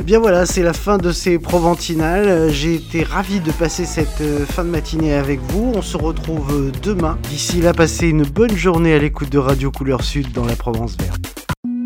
Bien voilà, c'est la fin de ces Proventinales. J'ai été ravi de passer cette fin de matinée avec vous. On se retrouve demain. D'ici là, passez une bonne journée à l'écoute de Radio Couleur Sud dans la Provence Verte.